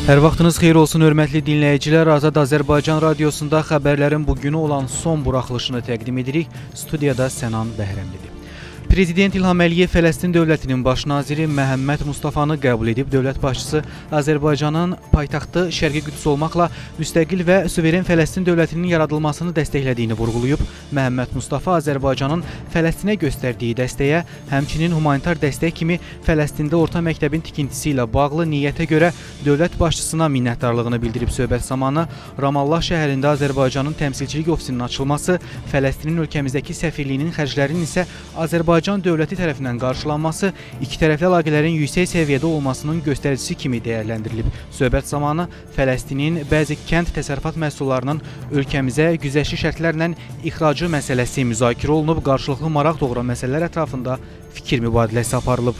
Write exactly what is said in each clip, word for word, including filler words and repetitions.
Hər vaxtınız xeyir olsun, hörmətli dinləyicilər. Azad Azərbaycan Radiosunda xəbərlərin bugünü olan son buraxılışını təqdim edirik. Studiyada Sənan Bəhrəmlidir. Prezident İlham Əliyev Fələstin dövlətinin baş naziri Məhəmməd Mustafanı qəbul edib. Dövlət başçısı Azərbaycanın paytaxtı Şərqi Qüds olmaqla müstəqil və suveren Fələstin dövlətinin yaradılmasını dəstəklədiyini vurğulayıb. Məhəmməd Mustafa Azərbaycanın Fələstinə göstərdiyi dəstəyə, həmçinin humanitar dəstək kimi Fələstində orta məktəbin tikintisi ilə bağlı niyyətə görə dövlət başçısına minnətdarlığını bildirib. Söhbət zamanı Ramallah şəhərində Azərbaycanın təmsilçilik ofisinin açılması, Fələstinin ölkəmizdəki səfirliyinin xərclərinin isə Azərbaycan dövləti tərəfindən qarşılanması iki tərəfli əlaqələrin yüksək səviyyədə olmasının göstəricisi kimi dəyərləndirilib. Söhbət zamanı Fələstinin bəzi kənd təsərrüfat məhsullarının ölkəmizə güzəştli şərtlərlə ixracı məsələsi müzakirə olunub, qarşılıqlı maraq doğuran məsələlər ətrafında fikir mübadiləsi aparılıb.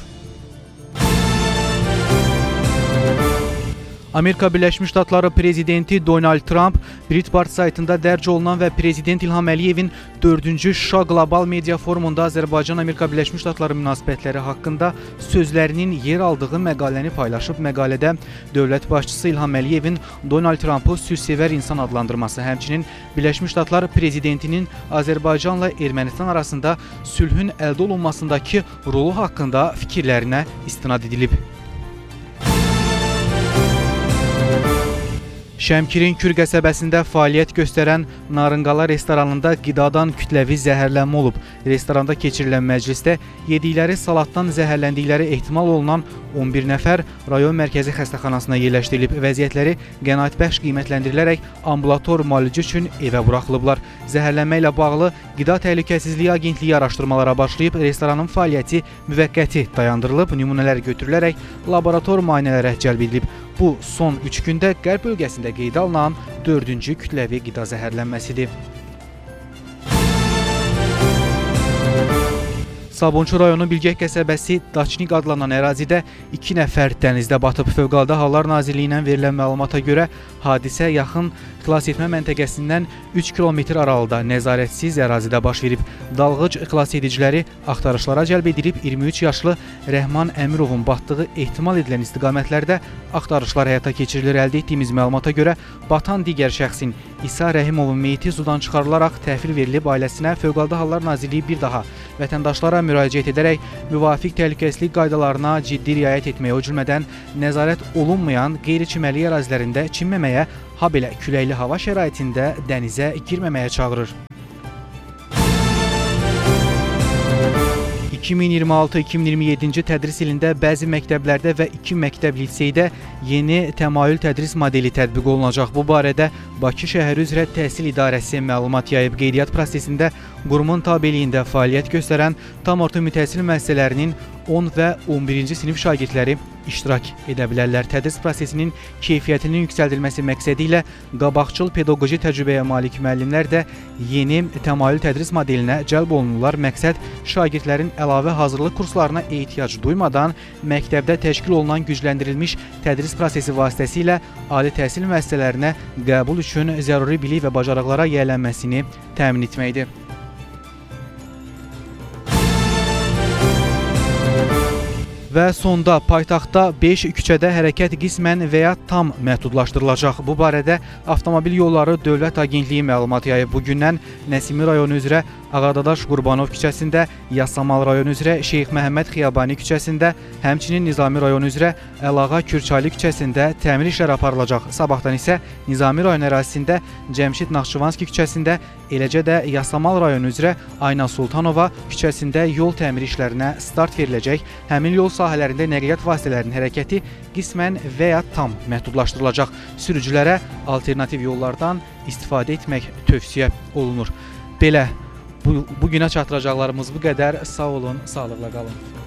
Amerika Birləşmiş Ştatları prezidenti Donald Trump Breitbart saytında dərc olunan və Prezident İlham Əliyevin dördüncü Şuşa Qlobal Media Forumunda Azərbaycan-Amerika Birləşmiş Ştatları münasibətləri haqqında sözlərinin yer aldığı məqaləni paylaşıb. Məqalədə dövlət başçısı İlham Əliyevin Donald Trump'ı sülhsevər insan adlandırması, həmçinin Birləşmiş Ştatlar prezidentinin Azərbaycanla Ermənistan arasında sülhün əldə olunmasındakı rolu haqqında fikirlərinə istinad edilib. Şəmkirin Kür qəsəbəsində fəaliyyət göstərən Narınqala restoranında qidadan kütləvi zəhərlənmə olub. Restoranda keçirilən məclisdə yedikləri salatdan zəhərləndikləri ehtimal olunan on bir nəfər rayon mərkəzi xəstəxanasına yerləşdirilib. Vəziyyətləri qənaətbəxş qiymətləndirilərək ambulator müalicə üçün evə buraxılıblar. Zəhərlənmə ilə bağlı Qida Təhlükəsizliyi Agentliyi araşdırmalara başlayıb. Restoranın fəaliyyəti müvəqqəti dayandırılıb, nümunələr götürülərək laborator müayinələrə cəlb edilib. Bu, son üç gündə Qərb bölgəsində qeydə alınan dördüncü kütləvi qida zəhərlənməsidir. Sabunçu rayonu Bilgək qəsəbəsi Daçnik adlanan ərazidə iki nəfər dənizdə batıb. Fövqəladə Hallar Nazirliyindən verilən məlumata görə hadisə yaxın xilas etmə məntəqəsindən üç kilometr aralıda nəzarətsiz ərazidə baş verib. Dalğıc xilas ediciləri axtarışlara cəlb edilib. iyirmi üç yaşlı Rəhman Əmirovun batdığı ehtimal edilən istiqamətlərdə axtarışlar həyata keçirilir. Əldə etdiyimiz məlumata görə batan digər şəxsin İsa Rəhimovun meyiti sudan çıxarılaraq təhvil verilib. Ailəsinə Fövqəladə Hallar Nazirliyi bir daha vətəndaşlara müraciət edərək müvafiq təhlükəsizlik qaydalarına ciddi riayət etməyə, o cümlədən nəzarət olunmayan qeyri-çimərlik ərazilərində çimməməyə, habelə küləkli hava şəraitində dənizə girməməyə çağırır. iki min iyirmi altı iki min iyirmi yeddinci tədris ilində bəzi məktəblərdə və iki məktəb liseydə yeni təmayül tədris modeli tətbiq olunacaq. Bu barədə Bakı şəhəri üzrə Təhsil İdarəsi məlumat yayıb. Qeydiyyat prosesində qurumun tabeliyində fəaliyyət göstərən tam orta ümumi təhsil müəssisələrinin on və on birinci sinif şagirdləri iştirak edə bilərlər. Tədris prosesinin keyfiyyətinin yüksəldilməsi məqsədi ilə qabaqcıl pedaqoji təcrübəyə malik müəllimlər də yeni təmayül tədris modelinə cəlb olunurlar. Məqsəd şagirdlərin əlavə hazırlıq kurslarına ehtiyac duymadan məktəbdə təşkil olunan gücləndirilmiş tədris prosesi vasitəsilə ali təhsil müəssisələrinə qəbul üçün zəruri bilik və bacarıqlara yiyələnməsini təmin etməkdir. Və sonda paytaxtda beş küçədə hərəkət qismən və ya tam məhdudlaşdırılacaq. Bu barədə Avtomobil Yolları Dövlət Agentliyi məlumat yayıb. Bugündən Nəsimi rayonu üzrə Ağadadaş Qurbanov küçəsində, Yasamal rayonu üzrə Şeyx Məhəmməd Xiyabani küçəsində, həmçinin Nizami rayonu üzrə Əlağa Kürçaylı küçəsində təmir işləri aparılacaq. Sabahdan isə Nizami rayon ərazisində Cəmşid Naxçıvanski küçəsində, eləcə də Yasamal rayonu üzrə Ayna Sultanova küçəsində yol təmir işlərinə start veriləcək. Həmin yol sahələrində nəqliyyat vasitələrinin hərəkəti qismən və ya tam məhdudlaşdırılacaq. Sürücülərə alternativ yollardan istifadə etmək tövsiyə olunur. Belə, bu, bugünə çatdıracaqlarımız bu qədər. Sağ olun, sağlıqla qalın.